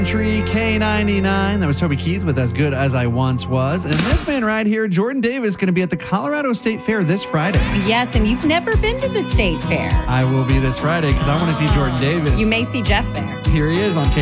Tree K99. That was Toby Keith with As Good As I Once Was. And this man right here, Jordan Davis, going to be at the Colorado State Fair this Friday. Yes, and you've never been to the state fair. I will be this Friday because I want to see Jordan Davis. You may see Jeff there. Here he is on K99.